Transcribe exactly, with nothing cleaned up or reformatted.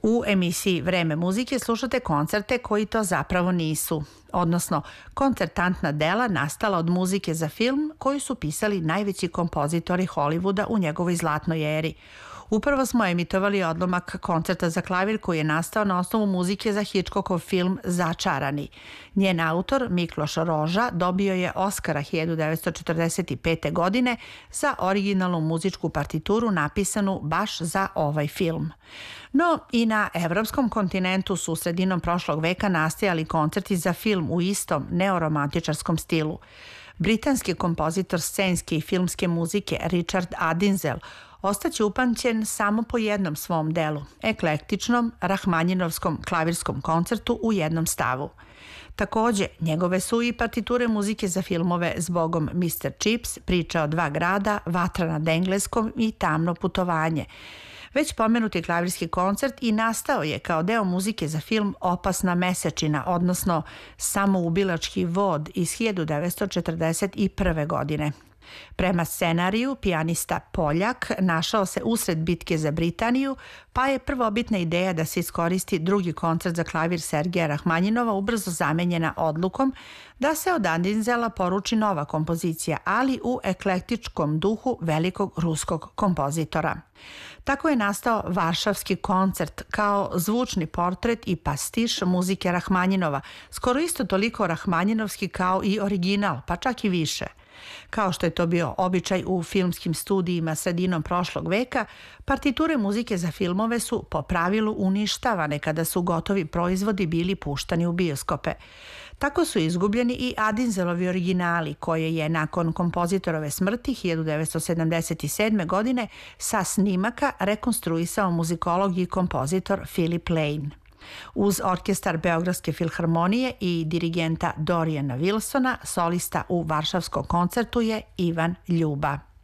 U emisiji Vreme muzike slušate koncerte koji to zapravo nisu, odnosno koncertantna dela nastala od muzike za film koju su pisali najveći kompozitori Hollywooda u njegovoj zlatnoj eri. Upravo smo emitovali odlomak koncerta za klavir koji je nastao na osnovu muzike za Hitchcockov film Začarani. Njen autor, Mikloš Roža, dobio je Oskara hiljadu devetsto četrdeset pete. godine za originalnu muzičku partituru napisanu baš za ovaj film. No i na evropskom kontinentu su sredinom prošlog veka nastajali koncerti za film u istom neoromantičarskom stilu. Britanski kompozitor scenske i filmske muzike Richard Adinzel ostaće upamćen samo po jednom svom delu, eklektičnom Rahmanjinovskom klavirskom koncertu u jednom stavu. Takođe, njegove su i partiture muzike za filmove Zbogom mister Chips, Priča o dva grada, Vatra nad Engleskom i Tamno putovanje. Već pomenuti klavirski koncert i nastao je kao deo muzike za film Opasna mesečina, odnosno Samoubilački vod iz hiljadu devetsto četrdeset prve. godine. Prema scenariju, pijanista Poljak našao se usred bitke za Britaniju, pa je prvobitna ideja da se iskoristi drugi koncert za klavir Sergeja Rahmanjinova ubrzo zamenjena odlukom da se od Adinzela poruči nova kompozicija, ali u eklektičkom duhu velikog ruskog kompozitora. Tako je nastao Varšavski koncert kao zvučni portret i pastiš muzike Rahmanjinova, skoro isto toliko rahmanjinovski kao i original, pa čak i više. Kao što je to bio običaj u filmskim studijima sredinom prošlog veka, partiture muzike za filmove su po pravilu uništavane kada su gotovi proizvodi bili puštani u bioskope. Tako su izgubljeni i Adinzelovi originali koje je nakon kompozitorove smrti hiljadu devetsto sedamdeset sedme. godine sa snimaka rekonstruisao muzikolog i kompozitor Philip Lane. Uz orkestar Beogradske filharmonije i dirigenta Dorijana Wilsona, solista u Varšavskom koncertu je Ivan Ljuba.